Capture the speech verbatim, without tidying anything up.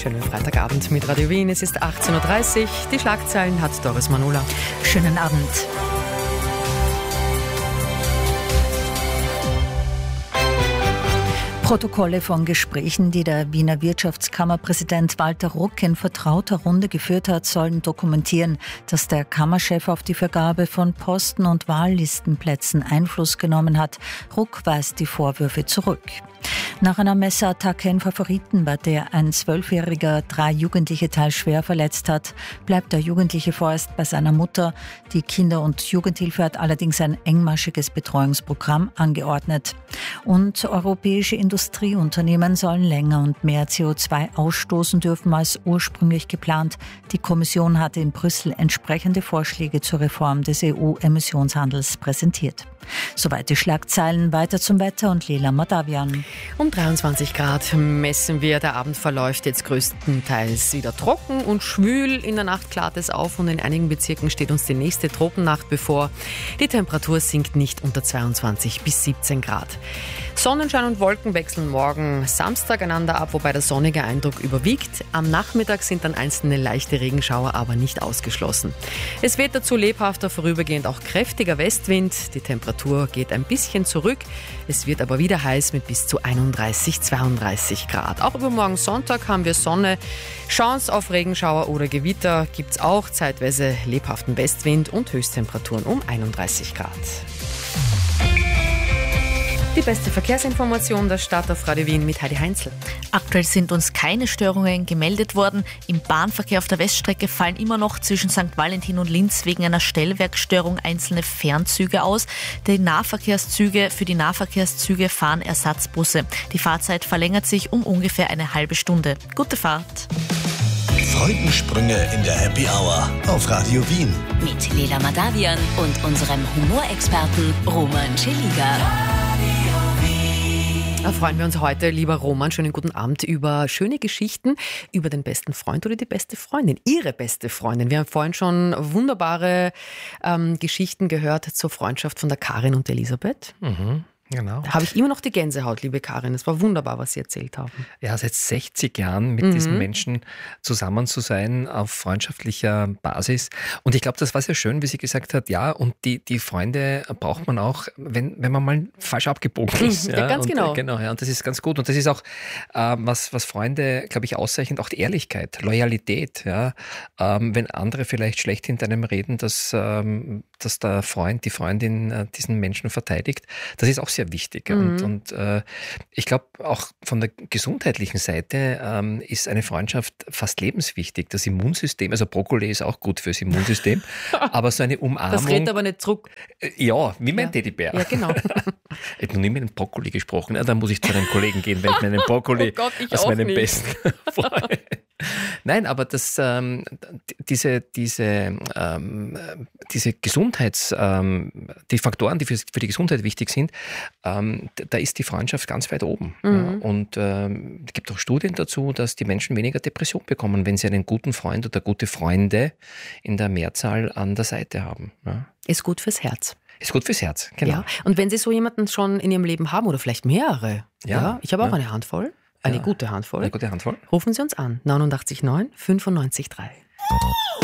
Schönen Freitagabend mit Radio Wien. Es ist achtzehn Uhr dreißig. Die Schlagzeilen hat Doris Manula. Schönen Abend. Protokolle von Gesprächen, die der Wiener Wirtschaftskammerpräsident Walter Ruck in vertrauter Runde geführt hat, sollen dokumentieren, dass der Kammerchef auf die Vergabe von Posten- und Wahllistenplätzen Einfluss genommen hat. Ruck weist die Vorwürfe zurück. Nach einer Messerattacke in Favoriten, bei der ein Zwölfjähriger drei Jugendliche teils schwer verletzt hat, bleibt der Jugendliche vorerst bei seiner Mutter. Die Kinder- und Jugendhilfe hat allerdings ein engmaschiges Betreuungsprogramm angeordnet. Und europäische Industrieunternehmen sollen länger und mehr C O zwei ausstoßen dürfen als ursprünglich geplant. Die Kommission hatte in Brüssel entsprechende Vorschläge zur Reform des E U-Emissionshandels präsentiert. Soweit die Schlagzeilen. Weiter zum Wetter und Leila Madavian. Um dreiundzwanzig Grad messen wir. Der Abend verläuft jetzt größtenteils wieder trocken und schwül. In der Nacht klart es auf und in einigen Bezirken steht uns die nächste Tropennacht bevor. Die Temperatur sinkt nicht unter zweiundzwanzig bis siebzehn Grad. Sonnenschein und Wolken wechseln morgen Samstag einander ab, wobei der sonnige Eindruck überwiegt. Am Nachmittag sind dann einzelne leichte Regenschauer, aber nicht ausgeschlossen. Es weht dazu lebhafter, vorübergehend auch kräftiger Westwind. Die Temperatur geht ein bisschen zurück. Es wird aber wieder heiß mit bis zu einunddreißig, zweiunddreißig Grad. Auch übermorgen Sonntag haben wir Sonne. Chance auf Regenschauer oder Gewitter gibt's auch. Zeitweise lebhaften Westwind und Höchsttemperaturen um einunddreißig Grad. Die beste Verkehrsinformation der Stadt auf Radio Wien mit Heidi Heinzl. Aktuell sind uns keine Störungen gemeldet worden. Im Bahnverkehr auf der Weststrecke fallen immer noch zwischen Sankt Valentin und Linz wegen einer Stellwerkstörung einzelne Fernzüge aus. Die Nahverkehrszüge, für die Nahverkehrszüge fahren Ersatzbusse. Die Fahrzeit verlängert sich um ungefähr eine halbe Stunde. Gute Fahrt. Freudensprünge in der Happy Hour auf Radio Wien. Mit Leila Madavian und unserem Humorexperten Roman Celiga. Da freuen wir uns heute, lieber Roman, schönen guten Abend, über schöne Geschichten über den besten Freund oder die beste Freundin, ihre beste Freundin. Wir haben vorhin schon wunderbare ähm, Geschichten gehört zur Freundschaft von der Karin und Elisabeth. Mhm. Genau. Da habe ich immer noch die Gänsehaut, liebe Karin. Es war wunderbar, was Sie erzählt haben. Ja, seit sechzig Jahren mit mhm. diesen Menschen zusammen zu sein auf freundschaftlicher Basis. Und ich glaube, das war sehr schön, wie sie gesagt hat, ja, und die, die Freunde braucht man auch, wenn, wenn man mal falsch abgebogen ist. Ja, ja ganz und, genau. Genau, ja, und das ist ganz gut. Und das ist auch, äh, was, was Freunde, glaube ich, auszeichnet, auch die Ehrlichkeit, Loyalität. Ja. Ähm, wenn andere vielleicht schlecht hinter einem reden, dass, ähm, dass der Freund, die Freundin äh, diesen Menschen verteidigt, das ist auch sehr wichtig. Mhm. Und, und äh, ich glaube, auch von der gesundheitlichen Seite ähm, ist eine Freundschaft fast lebenswichtig. Das Immunsystem, also Brokkoli ist auch gut fürs Immunsystem, aber so eine Umarmung... Das redet aber nicht zurück. Äh, ja, wie mein ja. Teddybär. Ja, genau. Ich habe noch nie mit einem Brokkoli gesprochen. Ja, dann muss ich zu einem Kollegen gehen, wenn ich meinen Brokkoli oh Gott, ich aus meinem nicht. besten Freund... Nein, aber das, ähm, diese, diese, ähm, diese Gesundheits, ähm, die Faktoren, die für, für die Gesundheit wichtig sind, ähm, da ist die Freundschaft ganz weit oben. Mhm. Ja, und ähm, es gibt auch Studien dazu, dass die Menschen weniger Depression bekommen, wenn sie einen guten Freund oder gute Freunde in der Mehrzahl an der Seite haben. Ja. Ist gut fürs Herz. Ist gut fürs Herz, genau. Ja. Und wenn Sie so jemanden schon in Ihrem Leben haben oder vielleicht mehrere, ja, ja ich habe auch ja. eine Handvoll. Eine ja, gute Handvoll. Eine gute Handvoll. Rufen Sie uns an. neunundachtzig neun fünfundneunzig drei.